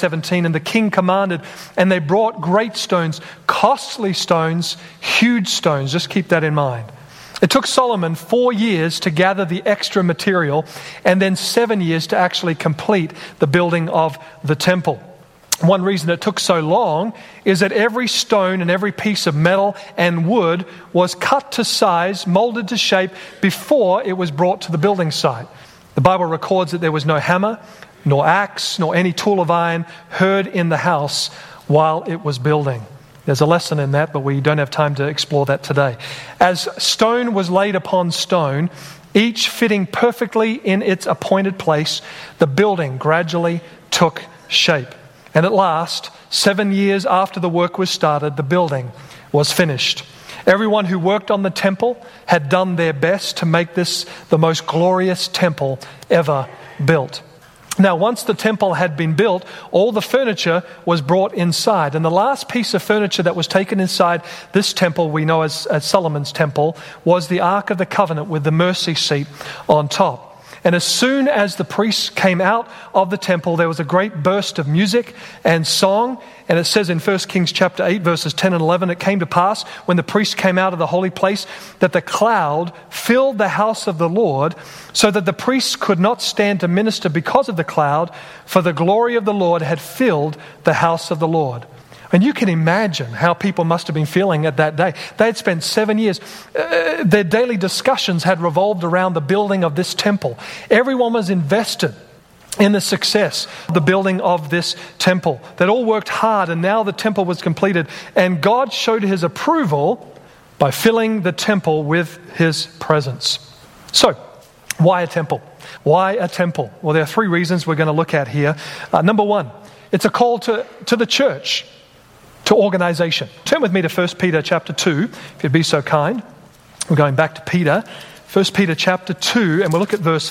17, and the king commanded, and they brought great stones, costly stones, huge stones. Just keep that in mind. It took Solomon 4 years to gather the extra material and then 7 years to actually complete the building of the temple. One reason it took so long is that every stone and every piece of metal and wood was cut to size, molded to shape before it was brought to the building site. The Bible records that there was no hammer, nor axe, nor any tool of iron heard in the house while it was building. There's a lesson in that, but we don't have time to explore that today. As stone was laid upon stone, each fitting perfectly in its appointed place, the building gradually took shape. And at last, 7 years after the work was started, the building was finished. Everyone who worked on the temple had done their best to make this the most glorious temple ever built. Now, once the temple had been built, all the furniture was brought inside. And the last piece of furniture that was taken inside this temple, we know as Solomon's temple, was the Ark of the Covenant with the mercy seat on top. And as soon as the priests came out of the temple, there was a great burst of music and song. And it says in 1 Kings chapter 8, verses 10 and 11, it came to pass when the priests came out of the holy place that the cloud filled the house of the Lord, so that the priests could not stand to minister because of the cloud, for the glory of the Lord had filled the house of the Lord. And you can imagine how people must have been feeling at that day. They had spent 7 years. Their daily discussions had revolved around the building of this temple. Everyone was invested in the success of the building of this temple. They'd all worked hard, and now the temple was completed. And God showed his approval by filling the temple with his presence. So, why a temple? Why a temple? Well, there are 3 reasons we're going to look at here. Number 1, it's a call to the church, to organization. Turn with me to 1 Peter chapter 2, if you'd be so kind. We're going back to Peter. 1 Peter chapter 2, and we'll look at verse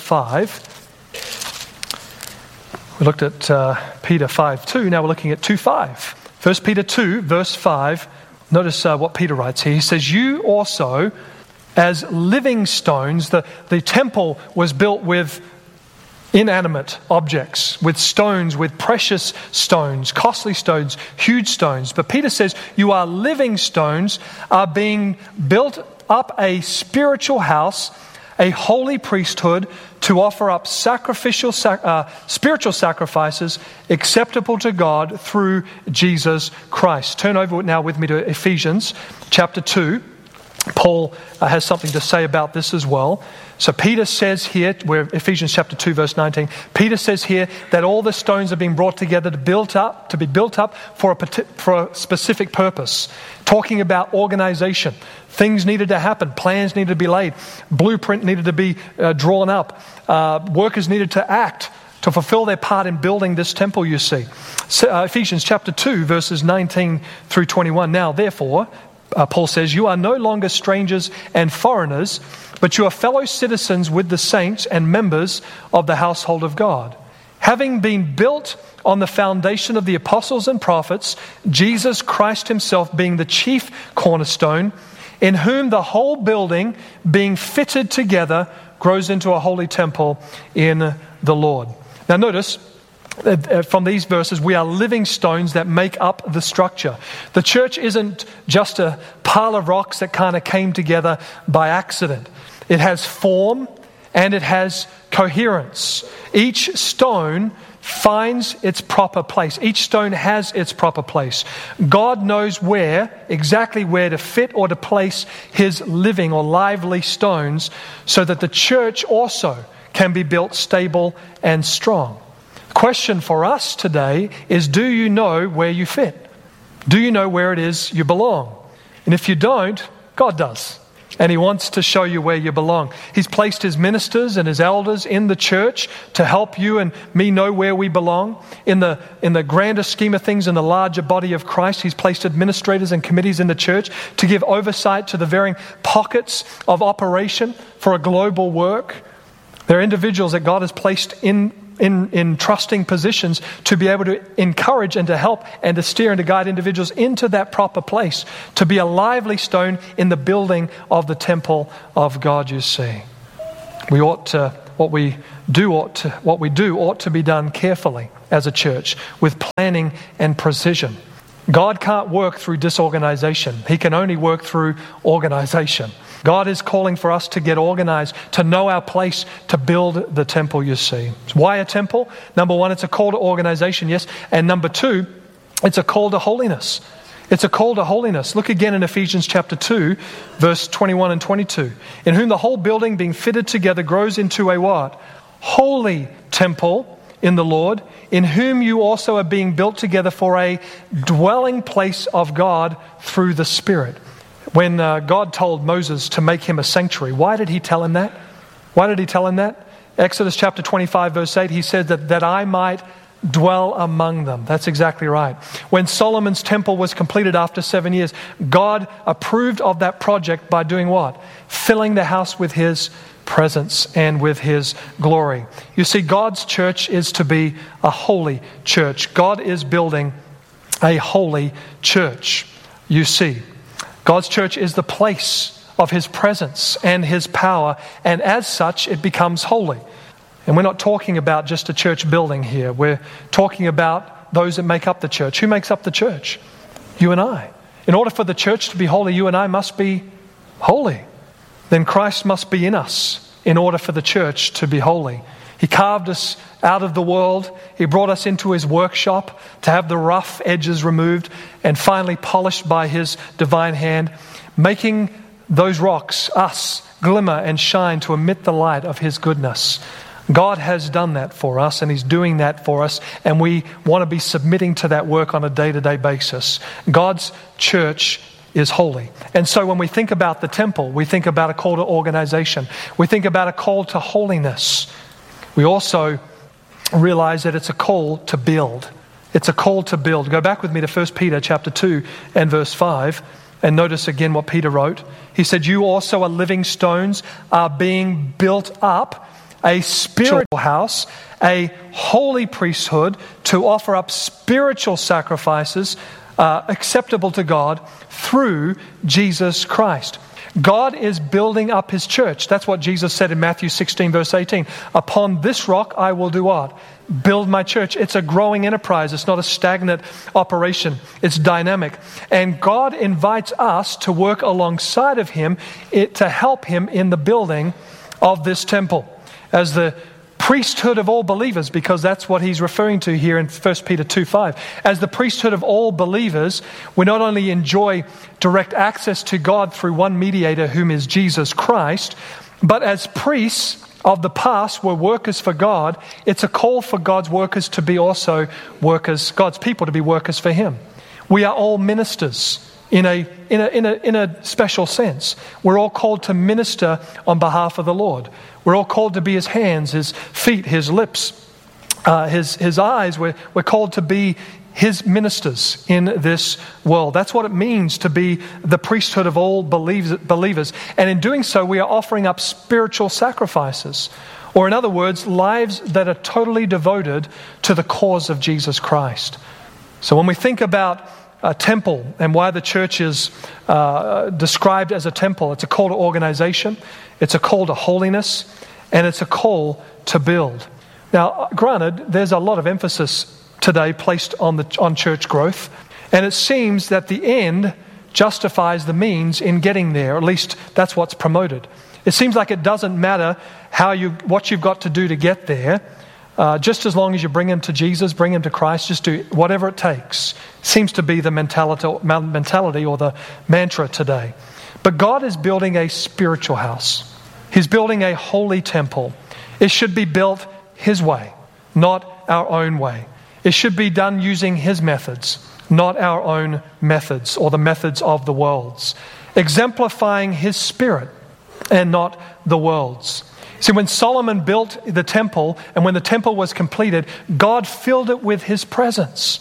5. We looked at Peter 5:2, now we're looking at 2:5. 1 Peter 2, verse 5. Notice what Peter writes here. He says, you also, as living stones, the temple was built with inanimate objects, with stones, with precious stones, costly stones, huge stones. But Peter says, you are living stones, are being built up a spiritual house, a holy priesthood, to offer up spiritual sacrifices acceptable to God through Jesus Christ. Turn over now with me to Ephesians chapter 2. Paul has something to say about this as well. So Peter says here, we're Ephesians chapter 2, verse 19. Peter says here that all the stones are being brought together to be built up for a specific purpose. Talking about organization. Things needed to happen. Plans needed to be laid. Blueprint needed to be drawn up. Workers needed to act to fulfill their part in building this temple, you see. So, Ephesians chapter 2, verses 19 through 21. Now, therefore, Paul says, you are no longer strangers and foreigners, but you are fellow citizens with the saints and members of the household of God. Having been built on the foundation of the apostles and prophets, Jesus Christ himself being the chief cornerstone, in whom the whole building being fitted together grows into a holy temple in the Lord. Now notice, from these verses, we are living stones that make up the structure. The church isn't just a pile of rocks that kind of came together by accident. It has form and it has coherence. Each stone finds its proper place. Each stone has its proper place. God knows exactly where to fit or to place his living or lively stones so that the church also can be built stable and strong. Question for us today is, do you know where you fit? Do you know where it is you belong? And if you don't, God does. And he wants to show you where you belong. He's placed his ministers and his elders in the church to help you and me know where we belong. In the grander scheme of things, in the larger body of Christ, he's placed administrators and committees in the church to give oversight to the varying pockets of operation for a global work. There are individuals that God has placed in trusting positions to be able to encourage and to help and to steer and to guide individuals into that proper place, to be a lively stone in the building of the temple of God, you see. We ought to what we do ought to be done carefully as a church, with planning and precision. God can't work through disorganization. He can only work through organization. God is calling for us to get organized, to know our place, to build the temple, you see. Why a temple? Number one, it's a call to organization, yes. And number two, it's a call to holiness. It's a call to holiness. Look again in Ephesians chapter 2, verse 21 and 22. In whom the whole building being fitted together grows into a what? Holy temple in the Lord, in whom you also are being built together for a dwelling place of God through the Spirit. When God told Moses to make him a sanctuary, why did he tell him that? Why did he tell him that? Exodus chapter 25, verse 8, he said that I might dwell among them. That's exactly right. When Solomon's temple was completed after 7 years, God approved of that project by doing what? Filling the house with His presence and with His glory. You see, God's church is to be a holy church. God is building a holy church. You see, God's church is the place of His presence and His power, and as such, it becomes holy. And we're not talking about just a church building here. We're talking about those that make up the church. Who makes up the church? You and I. In order for the church to be holy, you and I must be holy. Then Christ must be in us in order for the church to be holy. He carved us out of the world. He brought us into His workshop to have the rough edges removed and finally polished by His divine hand, making those rocks, us, glimmer and shine to emit the light of His goodness. God has done that for us, and He's doing that for us, and we want to be submitting to that work on a day-to-day basis. God's church is holy. And so when we think about the temple, we think about a call to organization. We think about a call to holiness. We also realize that it's a call to build. It's a call to build. Go back with me to 1 Peter chapter 2 and verse 5, and notice again what Peter wrote. He said, you also are living stones, are being built up, a spiritual house, a holy priesthood, to offer up spiritual sacrifices acceptable to God through Jesus Christ. God is building up His church. That's what Jesus said in Matthew 16 verse 18. Upon this rock I will do what? Build my church. It's a growing enterprise. It's not a stagnant operation. It's dynamic. And God invites us to work alongside of Him to help Him in the building of this temple. As the priesthood of all believers, because that's what he's referring to here in 1 Peter 2:5. As the priesthood of all believers, we not only enjoy direct access to God through one mediator, whom is Jesus Christ, but as priests of the past were workers for God, it's a call for God's workers to be also workers, God's people to be workers for Him. We are all ministers. In a special sense. We're all called to minister on behalf of the Lord. We're all called to be His hands, His feet, His lips, His eyes. We're called to be His ministers in this world. That's what it means to be the priesthood of all believers. And in doing so, we are offering up spiritual sacrifices. Or in other words, lives that are totally devoted to the cause of Jesus Christ. So when we think about a temple and why the church is described as a temple, it's a call to organization, it's a call to holiness, and it's a call to build. Now, granted, there's a lot of emphasis today placed on church growth, and it seems that the end justifies the means in getting there. At least that's what's promoted. It seems like it doesn't matter what you've got to do to get there. Just as long as you bring him to Jesus, bring him to Christ, just do whatever it takes. Seems to be the mentality or the mantra today. But God is building a spiritual house. He's building a holy temple. It should be built His way, not our own way. It should be done using His methods, not our own methods or the methods of the world's. Exemplifying His Spirit and not the world's. See, when Solomon built the temple and when the temple was completed, God filled it with His presence.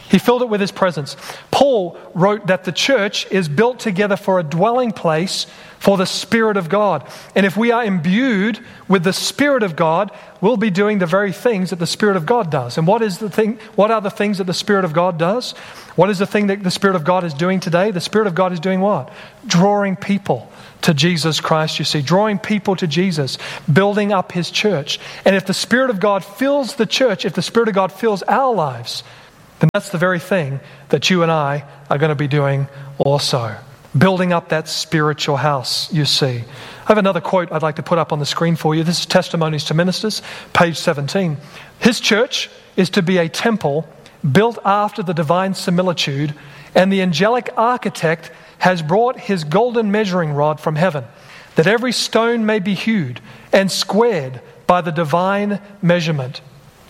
He filled it with his presence. Paul wrote that the church is built together for a dwelling place for the Spirit of God. And if we are imbued with the Spirit of God, we'll be doing the very things that the Spirit of God does. And what are the things that the Spirit of God does? What is the thing that the Spirit of God is doing today? The Spirit of God is doing what? Drawing people to Jesus Christ, you see. Drawing people to Jesus. Building up his church. And if the Spirit of God fills the church, if the Spirit of God fills our lives, then that's the very thing that you and I are going to be doing also. Building up that spiritual house, you see. I have another quote I'd like to put up on the screen for you. This is Testimonies to Ministers, page 17. His church is to be a temple built after the divine similitude, and the angelic architect has brought his golden measuring rod from heaven, that every stone may be hewed and squared by the divine measurement,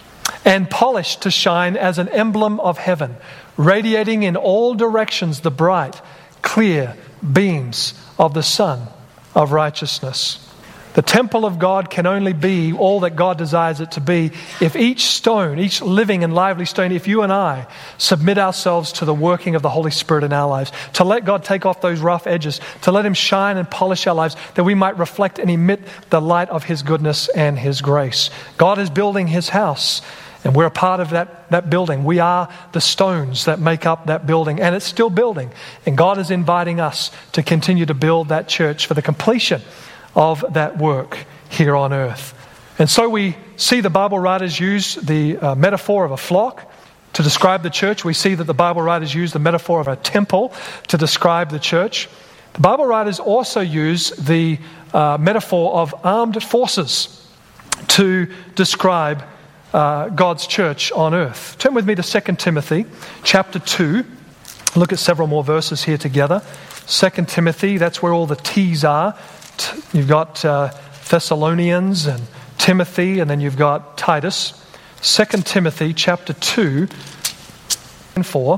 and polished to shine as an emblem of heaven, radiating in all directions the bright, clear beams of the sun of righteousness. The temple of God can only be all that God desires it to be if each stone, each living and lively stone, if you and I submit ourselves to the working of the Holy Spirit in our lives, to let God take off those rough edges, to let him shine and polish our lives, that we might reflect and emit the light of his goodness and his grace. God is building his house, and we're a part of that building. We are the stones that make up that building, and it's still building. And God is inviting us to continue to build that church for the completion of that work here on earth. And so we see the Bible writers use the metaphor of a flock to describe the church. We see that the Bible writers use the metaphor of a temple to describe the church. The Bible writers also use the metaphor of armed forces to describe God's church on earth. Turn with me to 2 Timothy chapter 2. Look at several more verses here together. 2 Timothy, that's where all the T's are. You've got Thessalonians and Timothy, and then you've got Titus. 2 Timothy chapter 2 and 4.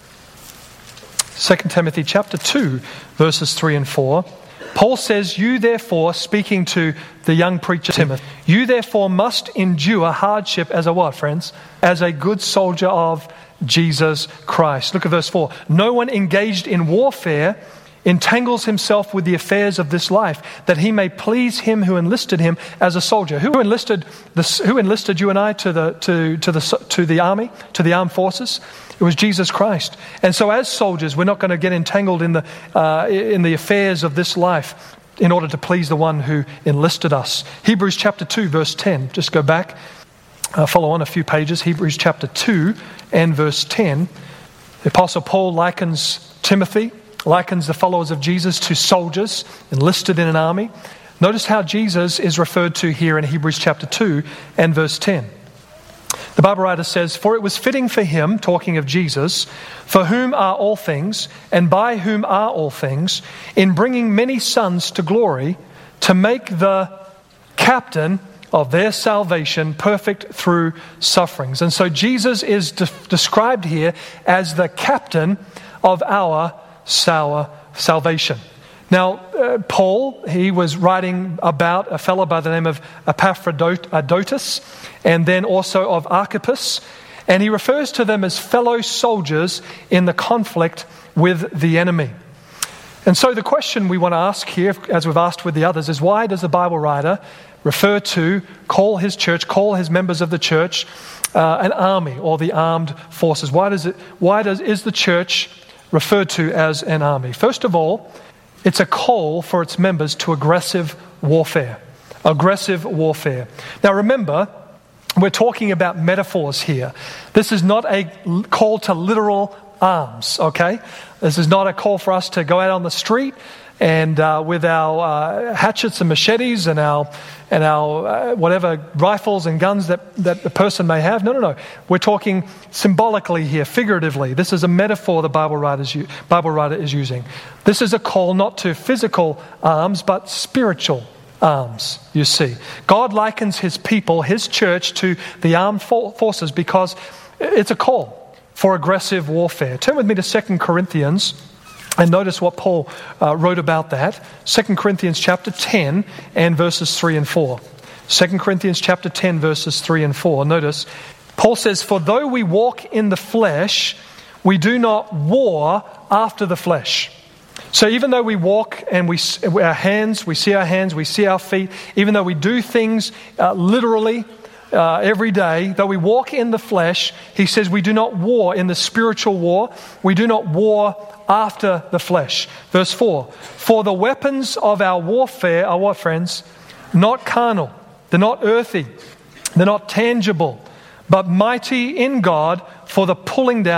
2 Timothy chapter 2, verses 3 and 4. Paul says, you therefore, speaking to the young preacher Timothy, you therefore must endure hardship as a what, friends? As a good soldier of Jesus Christ. Look at verse 4. No one engaged in warfare entangles himself with the affairs of this life, that he may please him who enlisted him as a soldier. Who enlisted you and I to the army, to the armed forces? It was Jesus Christ. And so as soldiers, we're not going to get entangled in the affairs of this life in order to please the one who enlisted us. Hebrews chapter 2, verse 10. Just go back, follow on a few pages. Hebrews chapter 2 and verse 10. The Apostle Paul likens the followers of Jesus to soldiers enlisted in an army. Notice how Jesus is referred to here in Hebrews chapter 2 and verse 10. The Bible writer says, for it was fitting for him, talking of Jesus, for whom are all things, and by whom are all things, in bringing many sons to glory, to make the captain of their salvation perfect through sufferings. And so Jesus is described here as the captain of our salvation. Now, Paul, he was writing about a fellow by the name of Epaphroditus, and then also of Archippus, and he refers to them as fellow soldiers in the conflict with the enemy. And so the question we want to ask here, as we've asked with the others, is why does the Bible writer call his church, call his members of the church an army or the armed forces? Why is the church referred to as an army? First of all, it's a call for its members to aggressive warfare. Aggressive warfare. Now remember, we're talking about metaphors here. This is not a call to literal arms, okay? This is not a call for us to go out on the street and with our hatchets and machetes and our whatever rifles and guns that the person may have. No. We're talking symbolically here, figuratively. This is a metaphor the Bible writer is using. This is a call not to physical arms, but spiritual arms, you see. God likens his people, his church, to the armed forces because it's a call for aggressive warfare. Turn with me to 2 Corinthians. And notice what Paul wrote about that. 2 Corinthians chapter 10 and verses 3 and 4. 2 Corinthians chapter 10 verses 3 and 4. Notice, Paul says, for though we walk in the flesh, we do not war after the flesh. So even though we walk and we see our hands, we see our feet, even though we do things literally every day, though we walk in the flesh, he says we do not war in the spiritual war. We do not war after the flesh. Verse 4, for the weapons of our warfare are what, friends? Not carnal. They're not earthy. They're not tangible, but mighty in God for the pulling down